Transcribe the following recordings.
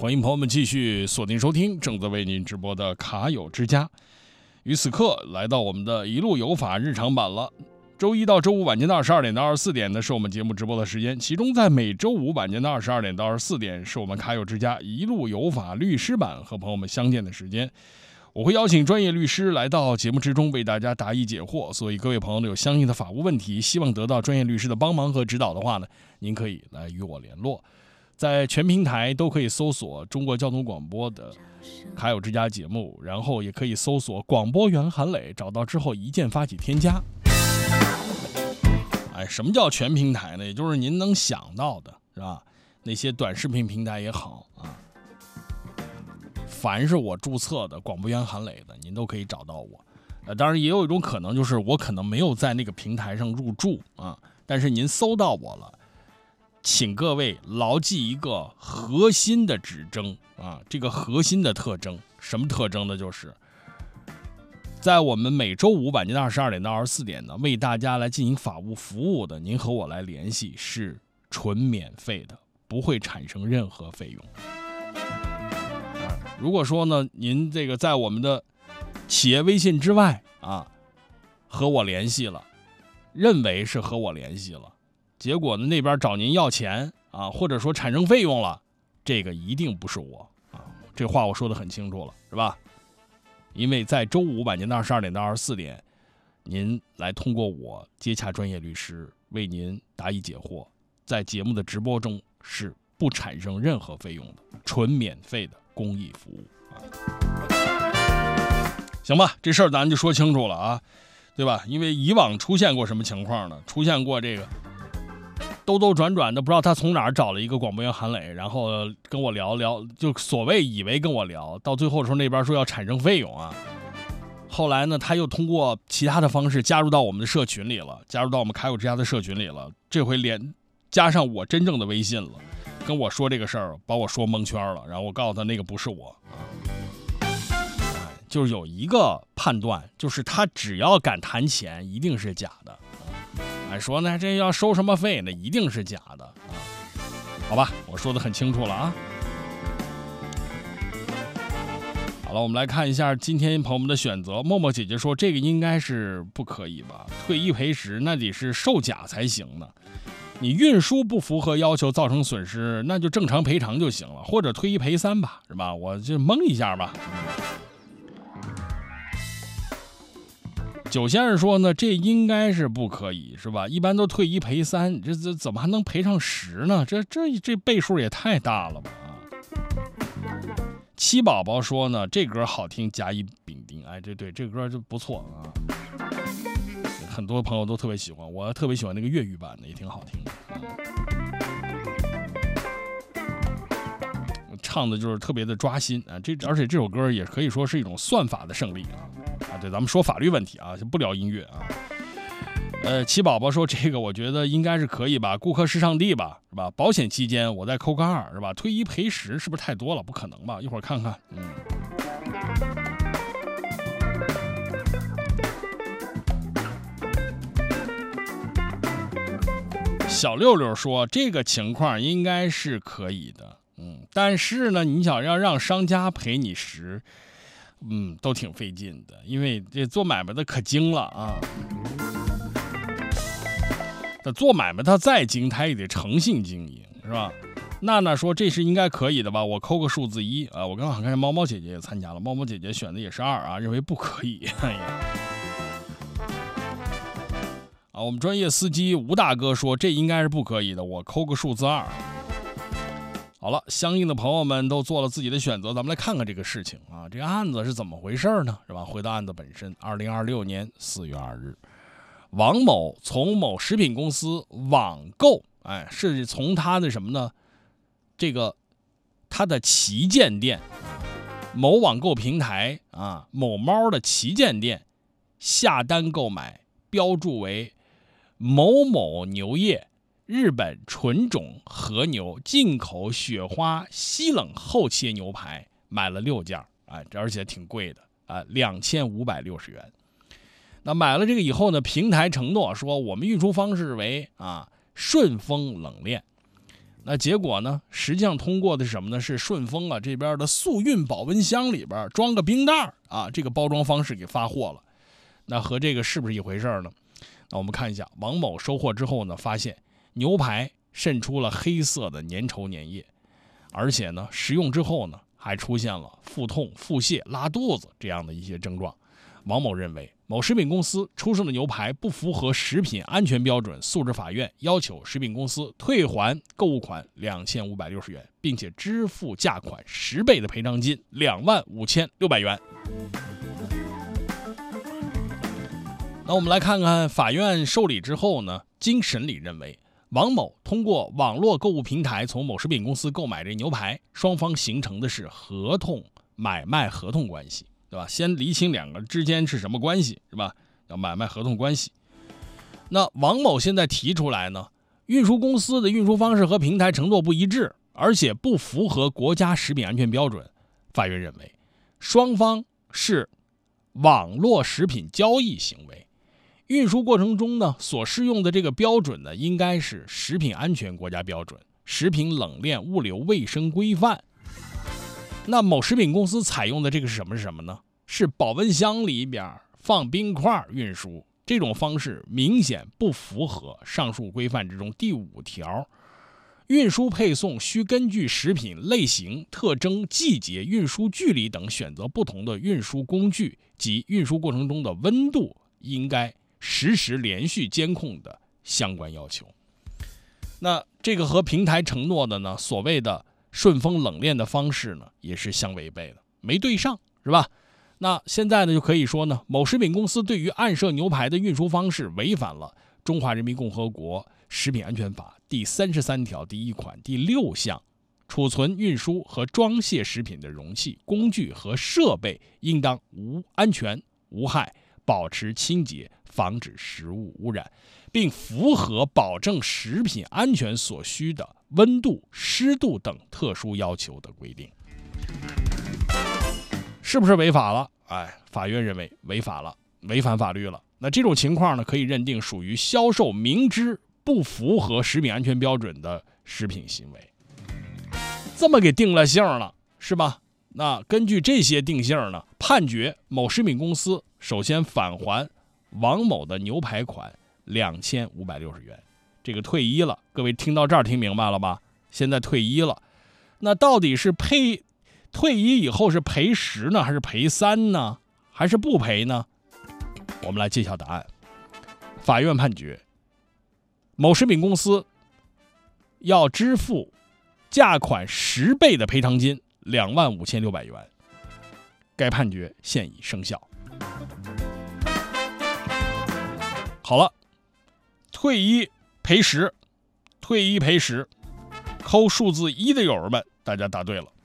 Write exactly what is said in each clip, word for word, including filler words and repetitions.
欢迎朋友们继续锁定收听正在为您直播的卡友之家。于此刻来到我们的一路有法日常版了。周一到周五晚间的二十二点到二十四点呢，是我们节目直播的时间。其中在每周五晚间的二十二点到二十四点，是我们卡友之家一路有法律师版和朋友们相见的时间。我会邀请专业律师来到节目之中为大家答疑解惑，所以各位朋友有相应的法务问题，希望得到专业律师的帮忙和指导的话呢，您可以来与我联络。在全平台都可以搜索中国交通广播的卡友之家节目，然后也可以搜索广播员韩磊，找到之后一键发起添加。哎，什么叫全平台呢？也就是您能想到的，是吧？那些短视频平台也好啊，凡是我注册的广播员韩磊的，您都可以找到我。呃，当然也有一种可能，就是我可能没有在那个平台上入驻啊，但是您搜到我了，请各位牢记一个核心的指征啊，这个核心的特征，什么特征呢？就是在我们每周五晚间的二十二点到二十四点呢，为大家来进行法务服务的，您和我来联系是纯免费的，不会产生任何费用。如果说呢，您这个在我们的企业微信之外啊，和我联系了，认为是和我联系了，结果呢那边找您要钱啊，或者说产生费用了，这个一定不是我啊，这话我说得很清楚了，是吧？因为在周五晚间的二十二点到二十四点，您来通过我接洽专业律师为您答疑解惑，在节目的直播中是不产生任何费用的，纯免费的公益服务啊。行吧，这事儿咱就说清楚了啊，对吧？因为以往出现过什么情况呢？出现过这个兜兜转转的，不知道他从哪儿找了一个广播员韩磊，然后跟我聊聊，就所谓以为跟我聊，到最后的时候那边说要产生费用啊。后来呢，他又通过其他的方式加入到我们的社群里了，加入到我们卡友之家的社群里了。这回连加上我真正的微信了，跟我说这个事儿，把我说蒙圈了。然后我告诉他那个不是我啊，就是有一个判断，就是他只要敢谈钱，一定是假的。哎，说呢这要收什么费，那一定是假的啊。好吧，我说的很清楚了啊。好了，我们来看一下今天朋友们的选择。默默姐姐说这个应该是不可以吧，退一赔十那得是售假才行呢。你运输不符合要求造成损失，那就正常赔偿就行了，或者退一赔三吧，是吧？我就蒙一下吧。九先生说呢，这应该是不可以，是吧？一般都退一赔三，这这怎么还能赔上十呢？这这这倍数也太大了吧！啊，七宝宝说呢，这歌好听，甲乙丙丁，哎，对对，这歌就不错啊，很多朋友都特别喜欢，我特别喜欢那个粤语版的，也挺好听的。唱的就是特别的抓心啊！这而且这首歌也可以说是一种算法的胜利啊！啊，对，咱们说法律问题啊，就不聊音乐啊。呃，七宝宝说这个我觉得应该是可以吧，顾客是上帝吧，是吧？保险期间我再扣个二，是吧？退一赔十是不是太多了？不可能吧？一会儿看看，嗯。小六六说这个情况应该是可以的。嗯，但是呢，你想要让商家赔你十，嗯，都挺费劲的，因为这做买卖的可精了啊。这做买卖他再精，他也得诚信经营，是吧？娜娜说这是应该可以的吧？我扣个数字一啊。我刚好看见猫猫姐姐也参加了，猫猫姐姐选的也是二啊，认为不可以。哎呀，啊，我们专业司机吴大哥说这应该是不可以的，我扣个数字二。好了，相应的朋友们都做了自己的选择，咱们来看看这个事情啊，这个案子是怎么回事呢？是吧？回到案子本身，二零二六年四月二日，王某从某食品公司网购，哎，是从他的什么呢？这个他的旗舰店，某网购平台啊，某猫的旗舰店下单购买，标注为某某牛业。日本纯种和牛进口雪花西冷厚切牛排买了六件，哎，而且挺贵的啊，两千五百六十元。那买了这个以后呢，平台承诺说我们运输方式为啊顺丰冷链。 那结果呢，实际上通过的是什么呢？是顺丰啊这边的速运保温箱里边装个冰袋啊，这个包装方式给发货了。那和这个是不是一回事呢？那我们看一下，王某收货之后呢，发现牛排渗出了黑色的粘稠粘液，而且呢，食用之后呢，还出现了腹痛、腹泻、拉肚子这样的一些症状。王某认为，某食品公司出售的牛排不符合食品安全标准，诉至法院，要求食品公司退还购物款两千五百六十元，并且支付价款十倍的赔偿金两万五千六百元。那我们来看看法院受理之后呢，经审理认为，王某通过网络购物平台从某食品公司购买这牛排，双方形成的是合同买卖合同关系，对吧？先厘清两个之间是什么关系，是吧？要买卖合同关系。那王某现在提出来呢，运输公司的运输方式和平台承诺不一致，而且不符合国家食品安全标准。法院认为，双方是网络食品交易行为，运输过程中呢，所适用的这个标准呢，应该是食品安全国家标准、食品冷链物流卫生规范。那某食品公司采用的这个是什么是什么呢？是保温箱里边放冰块运输，这种方式明显不符合上述规范之中第五条，运输配送需根据食品类型、特征、季节、运输距离等选择不同的运输工具及运输过程中的温度应该实时连续监控的相关要求。那这个和平台承诺的呢，所谓的顺丰冷链的方式呢，也是相违背的，没对上，是吧？那现在呢，就可以说呢，某食品公司对于暗设牛排的运输方式违反了《中华人民共和国食品安全法》第三十三条第一款第六项，储存、运输和装卸食品的容器、工具和设备应当无安全无害，保持清洁，防止食物污染，并符合保证食品安全所需的温度、湿度等特殊要求的规定。是不是违法了？哎，法院认为违法了，违反法律了。那这种情况呢，可以认定属于销售明知不符合食品安全标准的食品行为，这么给定了性了，是吧？那根据这些定性呢，判决某食品公司首先返还王某的牛排款两千五百六十元，这个退一了。各位听到这儿听明白了吧？现在退一了，那到底是赔退一以后是赔十呢，还是赔三呢，还是不赔呢？我们来揭晓答案。法院判决，某食品公司要支付价款十倍的赔偿金两万五千六百元，该判决现已生效。好了，退一赔十，退一赔十，扣数字一的友们，大家答对了。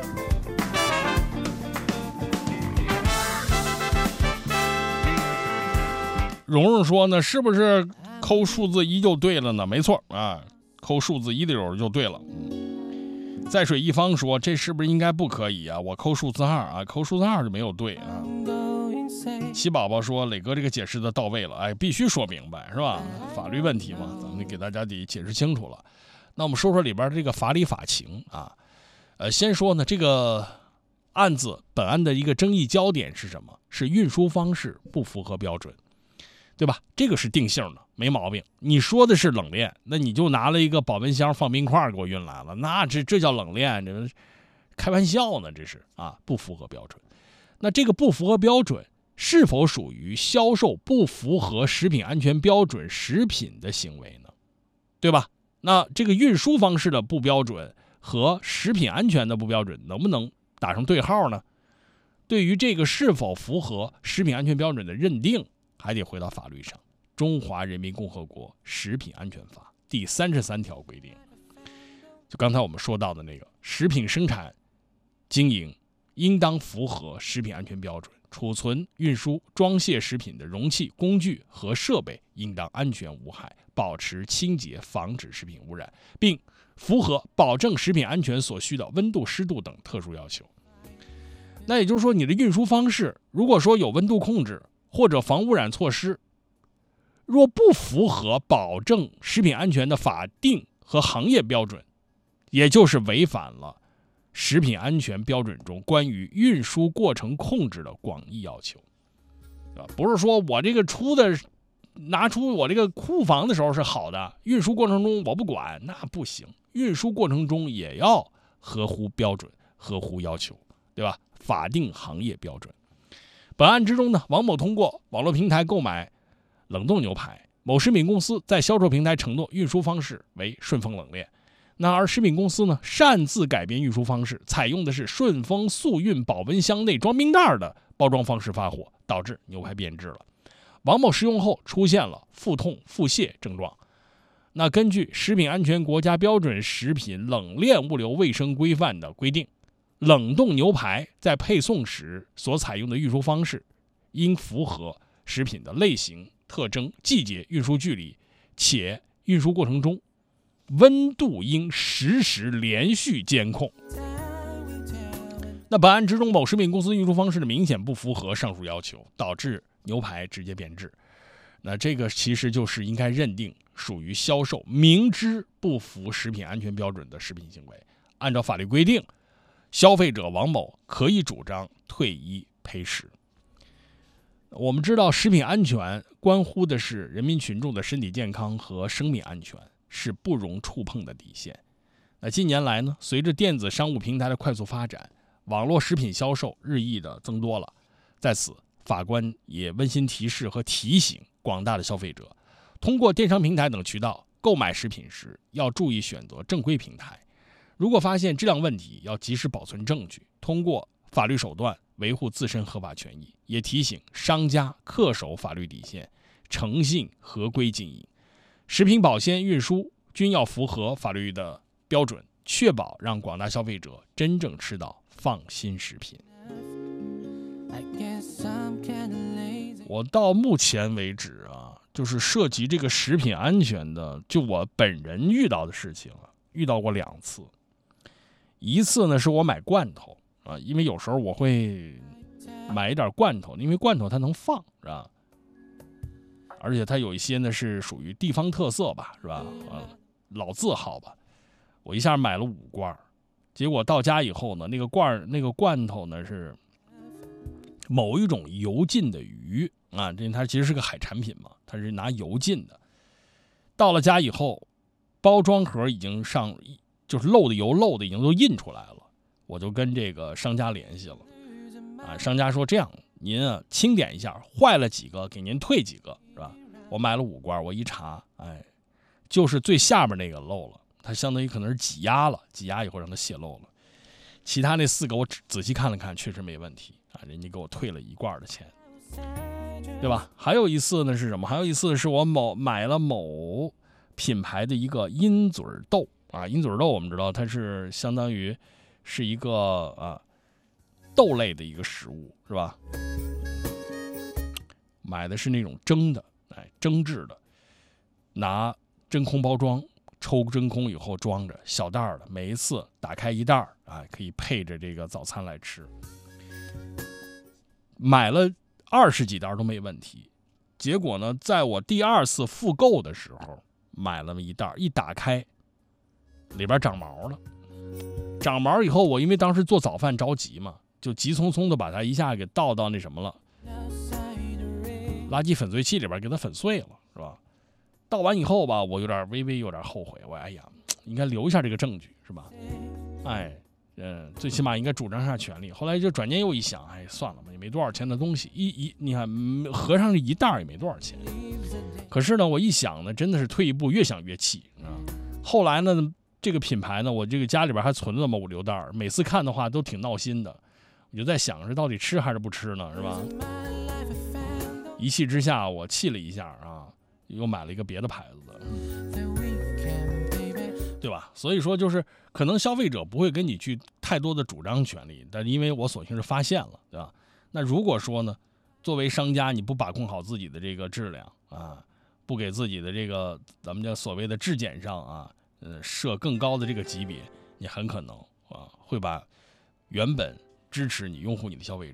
蓉蓉说呢，是不是扣数字一就对了呢？没错啊，扣数字一的友就对了。嗯，在水一方说，这是不是应该不可以啊？我扣数字二啊，扣数字二就没有对啊。七宝宝说，磊哥这个解释的到位了，哎，必须说明白，是吧？法律问题嘛，咱们给大家得解释清楚了。那我们说说里边这个法理法情啊。呃，先说呢，这个案子本案的一个争议焦点是什么？是运输方式不符合标准，对吧？这个是定性的，没毛病。你说的是冷链，那你就拿了一个保温箱放冰块给我运来了，那这这叫冷链？这开玩笑呢，这是啊，不符合标准。那这个不符合标准，是否属于销售不符合食品安全标准食品的行为呢？对吧？那这个运输方式的不标准和食品安全的不标准能不能打上对号呢？对于这个是否符合食品安全标准的认定，还得回到法律上。中华人民共和国食品安全法第三十三条规定，就刚才我们说到的那个食品生产经营应当符合食品安全标准，储存、运输、装卸食品的容器、工具和设备应当安全无害，保持清洁，防止食品污染，并符合保证食品安全所需的温度、湿度等特殊要求。那也就是说，你的运输方式如果说有温度控制或者防污染措施，若不符合保证食品安全的法定和行业标准， 也就是违反了食品安全标准中关于运输过程控制的广义要求。不是说我这个出的拿出我这个库房的时候是好的，运输过程中我不管，那不行。运输过程中也要合乎标准，合乎要求，对吧？法定行业标准。本案之中呢，王某通过网络平台购买冷冻牛排，某食品公司在销售平台承诺运输方式为顺丰冷链，那而食品公司呢擅自改变运输方式，采用的是顺丰速运保温箱内装冰袋的包装方式发货，导致牛排变质了。王某食用后出现了腹痛、腹泻症状。那根据食品安全国家标准食品冷链物流卫生规范的规定，冷冻牛排在配送时所采用的运输方式应符合食品的类型、特征、季节、运输距离，且运输过程中温度应实时连续监控。那本案之中，某食品公司运输方式的明显不符合上述要求，导致牛排直接变质。那这个其实就是应该认定属于销售明知不符食品安全标准的食品行为。按照法律规定，消费者王某可以主张退一赔十。我们知道，食品安全关乎的是人民群众的身体健康和生命安全，是不容触碰的底线。那近年来呢，随着电子商务平台的快速发展，网络食品销售日益的增多了。在此，法官也温馨提示和提醒广大的消费者，通过电商平台等渠道购买食品时，要注意选择正规平台。如果发现质量问题，要及时保存证据，通过法律手段维护自身合法权益。也提醒商家恪守法律底线，诚信合规经营。食品保鲜运输均要符合法律的标准，确保让广大消费者真正吃到放心食品。我到目前为止啊，就是涉及这个食品安全的，就我本人遇到的事情啊，遇到过两次。一次呢是我买罐头啊，因为有时候我会买一点罐头，因为罐头它能放，是吧？而且它有一些呢是属于地方特色吧，是吧？啊，老字号吧。我一下买了五罐，结果到家以后呢，那个罐那个罐头呢是某一种油浸的鱼啊，这它其实是个海产品嘛，它是拿油浸的。到了家以后，包装盒已经上，就是漏的油漏的已经都印出来了，我就跟这个商家联系了。啊，商家说这样，您啊清点一下，坏了几个给您退几个，是吧？我买了五罐，我一查，哎，就是最下面那个漏了，它相当于可能是挤压了，挤压以后让它泄漏了。其他那四个我仔细看了看，确实没问题啊，人家给我退了一罐的钱，对吧？还有一次呢是什么？还有一次是我某买了某品牌的一个鹰嘴豆啊，鹰嘴豆我们知道它是相当于是一个啊。豆类的一个食物，是吧？买的是那种蒸的，哎，蒸制的，拿真空包装，抽真空以后装着小袋的，每一次打开一袋儿，哎，可以配着这个早餐来吃。买了二十几袋都没问题，结果呢，在我第二次复购的时候，买了一袋，一打开，里边长毛了。长毛以后，我因为当时做早饭着急嘛。就急匆匆的把它一下给倒到那什么了，垃圾粉碎器里边给它粉碎了，是吧？倒完以后吧，我有点微微有点后悔，我哎呀，应该留一下这个证据，是吧？哎，嗯，最起码应该主张一下权利。后来就转念又一想，哎，算了吧，也没多少钱的东西，一一你看合上这一袋也没多少钱。可是呢，我一想呢，真的是退一步越想越气啊。后来呢，这个品牌呢，我这个家里边还存了那么五六袋，每次看的话都挺闹心的。我就在想是到底吃还是不吃呢，是吧？一气之下，我气了一下啊，又买了一个别的牌子的，对吧？所以说，就是可能消费者不会跟你去太多的主张权利，但是因为我索性是发现了，对吧？那如果说呢，作为商家，你不把控好自己的这个质量啊，不给自己的这个咱们叫所谓的质检上啊，呃，设更高的这个级别，你很可能啊会把原本支持你、拥护你的消费者